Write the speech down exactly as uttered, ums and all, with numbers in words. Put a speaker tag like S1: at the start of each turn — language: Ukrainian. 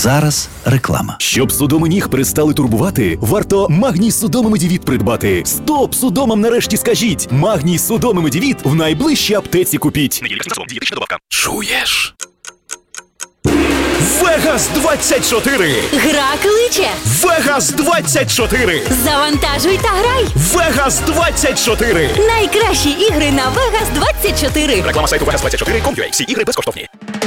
S1: зараз реклама.
S2: Щоб судоми ніг перестали турбувати, варто Магній Судоми Медівіт придбати. Стоп судомам нарешті скажіть! Магній Судоми Медівіт в найближчій аптеці купіть. Чуєш? Вегас двадцять чотири!
S3: Гра кличе!
S2: Вегас двадцять чотири!
S3: Завантажуй та грай!
S2: Вегас двадцять чотири!
S3: Найкращі ігри на Вегас двадцять чотири!
S2: Реклама сайту Вегас двадцять чотири крапка ком крапка ю а. Всі ігри безкоштовні.